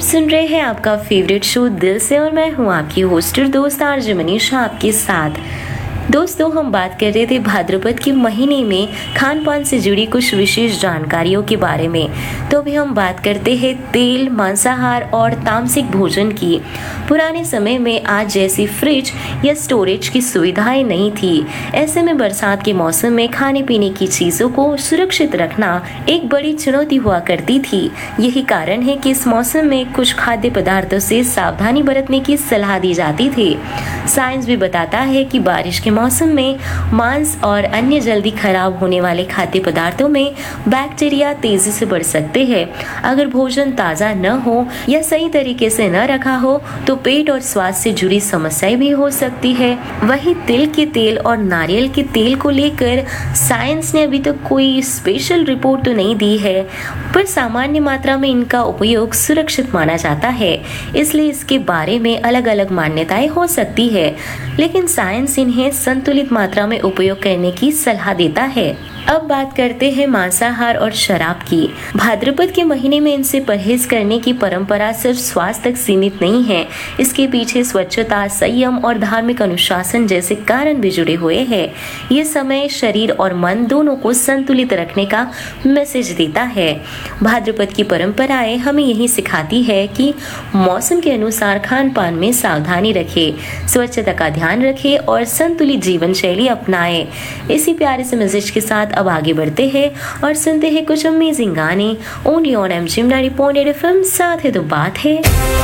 सुन रहे हैं आपका फेवरेट शो दिल से और मैं हूं आपकी होस्टर दोस्त आरजे मनीषा आपके साथ। दोस्तों, हम बात कर रहे थे भाद्रपद के महीने में खान पान से जुड़ी कुछ विशेष जानकारियों के बारे में। तो अभी हम बात करते हैं तेल, मांसाहार और तामसिक भोजन की। पुराने समय में आज जैसी फ्रिज या स्टोरेज की सुविधाएं नहीं थी। ऐसे में बरसात के मौसम में खाने पीने की चीजों को सुरक्षित रखना एक बड़ी चुनौती हुआ करती थी। यही कारण है कि इस मौसम में कुछ खाद्य पदार्थों से सावधानी बरतने की सलाह दी जाती थी। साइंस भी बताता है कि बारिश के मौसम में मांस और अन्य जल्दी खराब होने वाले खाद्य पदार्थों में बैक्टीरिया तेजी से बढ़ सकते हैं। अगर भोजन ताज़ा न हो या सही तरीके से न रखा हो तो पेट और स्वास्थ्य से जुड़ी समस्याएं भी हो सकती है। वहीं तिल के तेल और नारियल के तेल को लेकर साइंस ने अभी तक कोई स्पेशल रिपोर्ट तो नहीं दी है, पर सामान्य मात्रा में इनका उपयोग सुरक्षित माना जाता है। इसलिए इसके बारे में अलग अलग मान्यताएं हो सकती है, लेकिन साइंस इन्हें संतुलित मात्रा में उपयोग करने की सलाह देता है। अब बात करते हैं मांसाहार और शराब की। भाद्रपद के महीने में इनसे परहेज करने की परंपरा सिर्फ स्वास्थ्य तक सीमित नहीं है। इसके पीछे स्वच्छता, संयम और धार्मिक अनुशासन जैसे कारण भी जुड़े हुए हैं। ये समय शरीर और मन दोनों को संतुलित रखने का मैसेज देता है। भाद्रपद की परंपराएं हमें यही सिखाती है कि मौसम के अनुसार खान पान में सावधानी रखें, स्वच्छता का ध्यान रखें और संतुलित जीवन शैली अपनाएं। इसी प्यारे से मैसेज के साथ अब आगे बढ़ते हैं और सुनते हैं कुछ अमेजिंग गाने ओनली ऑन एमजी 90.8 FM। साथ है तो बात है।